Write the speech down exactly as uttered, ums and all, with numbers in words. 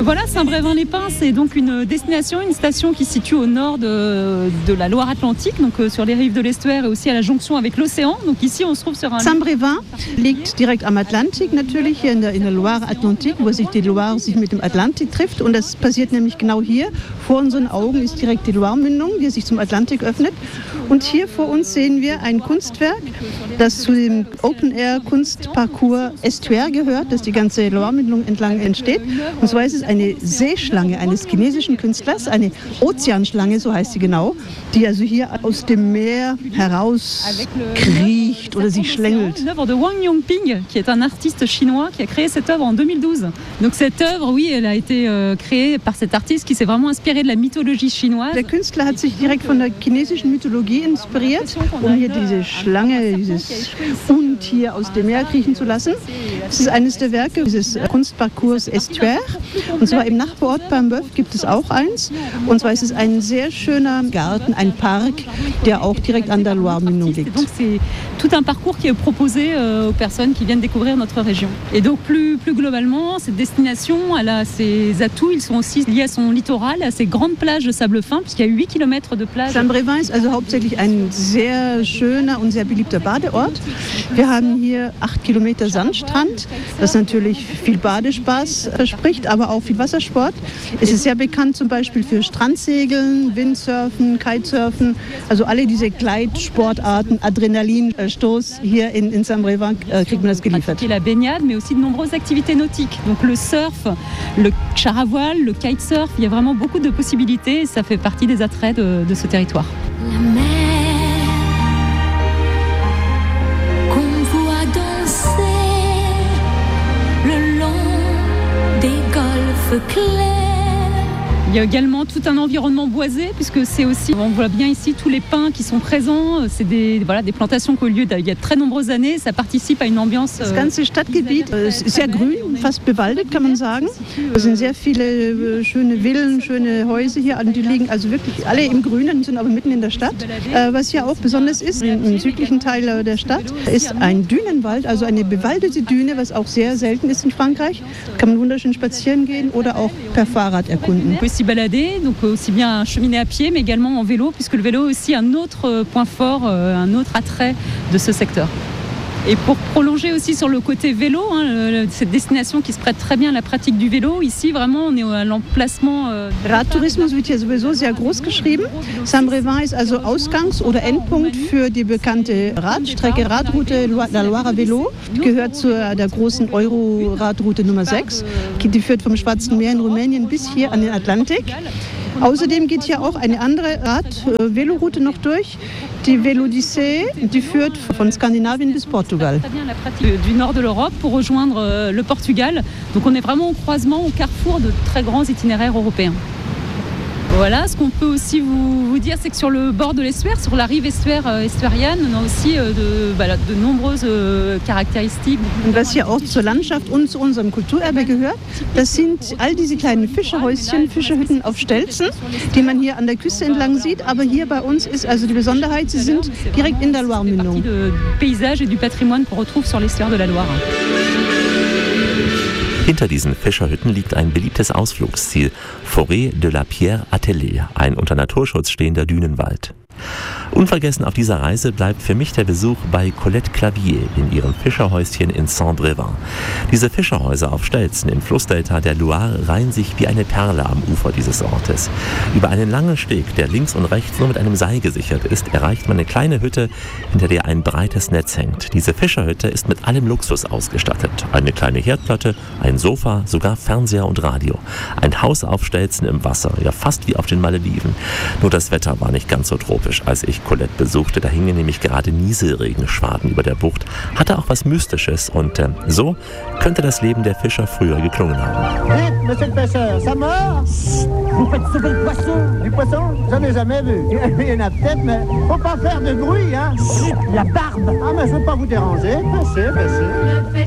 Voilà, Saint-Brévin-les-Pins, c'est donc une destination, une station qui se situe au nord de, de la Loire-Atlantique, donc euh, sur les rives de l'estuaire et aussi à la jonction avec l'océan. Donc ici, on se trouve sur un... Saint-Brévin liegt direkt am Atlantik natürlich, hier in der, in der Loire-Atlantique, wo sich die Loire sich mit dem Atlantik trifft. Und das passiert nämlich genau hier. Vor unseren Augen ist direkt die Loire-Mündung, die sich zum Atlantik öffnet. Und hier vor uns sehen wir ein Kunstwerk, das zu dem Open-Air-Kunstparcours Estuaire gehört, das die ganze Loire-Mündung entlang entsteht. Und zwar ist es eine Seeschlange eines chinesischen Künstlers, eine Ozeanschlange, so heißt sie genau, die also hier aus dem Meer herauskriecht oder sich schlängelt. Une œuvre de Wang Yongping, qui est un artiste chinois qui a créé cette œuvre en deux mille douze. Donc cette œuvre, oui, elle a été euh, créée par cet artiste qui s'est vraiment inspiré de la mythologie chinoise. Der Künstler hat sich direkt von der chinesischen Mythologie inspiriert, um hier diese Schlange, dieses Untier aus dem Meer kriechen zu lassen. Das ist eines der Werke dieses Kunstparcours Estuaire. Und zwar im Nachbarort Paimboeuf gibt es auch eins. Und zwar ist es ein sehr schöner Garten, ein Park, der auch direkt an der Loire-Mündung liegt. Donc c'est tout un parcours qui est proposé euh, aux personnes qui viennent découvrir notre région. Et donc plus, plus globalement, cette destination, elle a ses atouts, ils sont aussi liés à son littoral, à ses grandes plages de sable fin, puisqu'il y a huit Kilometer de plage. Saint-Brévin ist also hauptsächlich ein sehr schöner und sehr beliebter Badeort. Wir haben hier acht Kilometer Sandstrand, das natürlich viel Badespaß verspricht, aber auch viel Wassersport. Es ist sehr bekannt zum Beispiel für Strandsegeln, Windsurfen, Kitesurfen, also alle diese Gleitsportarten, Adrenalinstoß. Hier in, in Saint-Brévin äh, kriegt man das geliefert. La baignade, mais aussi de nombreuses activités nautiques. Donc le surf, le char à voile, le kitesurf, il y a vraiment beaucoup de possibilités et ça fait partie des attraits de, de ce territoire. La mer qu'on voit danser le long des golfes clairs. Il y a également tout un environnement boisé, puisque c'est aussi, on voit bien ici tous les pins qui sont présents. C'est des, voilà, des plantations qui ont lieu il y a de très nombreuses années. Ça participe à une ambiance. Das ganze Stadtgebiet ist sehr grün, fast bewaldet, kann man sagen. Es sind sehr viele schöne Villen, schöne Häuser hier, die liegen also wirklich alle im Grünen, sind aber mitten in der Stadt. Was hier auch besonders ist, im südlichen Teil der Stadt, ist ein Dünenwald, also eine bewaldete Düne, was auch sehr selten ist in Frankreich. Da kann man wunderschön spazieren gehen oder auch per Fahrrad erkunden. Balader, donc aussi bien cheminer à pied mais également en vélo, puisque le vélo est aussi un autre point fort, un autre attrait de ce secteur. Et pour prolonger aussi sur le côté vélo, hein, cette destination qui se prête très bien à la pratique du Vélo, ici vraiment on est à l'emplacement. Euh, Radtourismus wird hier sowieso sehr groß geschrieben. Saint-Brévin ist also Ausgangs- oder Endpunkt für die bekannte Radstrecke, Radroute La Loire à Vélo. Die gehört zu der großen Euro-Radroute Nummer sechs. Die führt vom Schwarzen Meer in Rumänien bis hier an den Atlantik. Außerdem geht hier auch eine andere Rad-Veloroute noch durch, die Vélodyssée, die führt von Skandinavien bis Portugal. Du nord de l'Europe pour rejoindre le Portugal. Donc on est vraiment au croisement, au carrefour de très grands itinéraires européens. Voilà, ce qu'on peut aussi vous, vous dire, c'est que sur le bord de l'estuaire, sur la rive estuaire, euh, estuarienne, on a aussi euh, de, voilà, de nombreuses euh, Charakteristiken. Und was hier auch zur Landschaft und zu unserem Kulturerbe gehört, das sind all diese kleinen Fischerhäuschen, Fischerhütten auf Stelzen, die man hier an der Küste entlang sieht. Aber hier bei uns ist also die Besonderheit, sie sind direkt in der Loire-Mündung. Du paysage et du patrimoine qu'on retrouve sur l'estuaire de la Loire. Hinter diesen Fischerhütten liegt ein beliebtes Ausflugsziel, Forêt de la Pierre Attelée, ein unter Naturschutz stehender Dünenwald. Unvergessen auf dieser Reise bleibt für mich der Besuch bei Colette Clavier in ihrem Fischerhäuschen in Saint-Brévin. Diese Fischerhäuser auf Stelzen im Flussdelta der Loire reihen sich wie eine Perle am Ufer dieses Ortes. Über einen langen Steg, der links und rechts nur mit einem Seil gesichert ist, erreicht man eine kleine Hütte, hinter der ein breites Netz hängt. Diese Fischerhütte ist mit allem Luxus ausgestattet. Eine kleine Herdplatte, ein Sofa, sogar Fernseher und Radio. Ein Haus auf Stelzen im Wasser, ja fast wie auf den Malediven. Nur das Wetter war nicht ganz so tropisch, als ich Colette besuchte. Da hingen nämlich gerade Nieselregenschwaden über der Bucht. Hatte auch was Mystisches und äh, so könnte das Leben der Fischer früher geklungen haben. Vite, monsieur le pêcheur, ça mord? Vous faites sauver le poisson. Du poisson? J'en ai jamais vu. Il y en a peut-être, mais faut pas faire de bruit, hein? La barbe. Ah, mais je veux pas vous déranger. Pêchez, pêchez.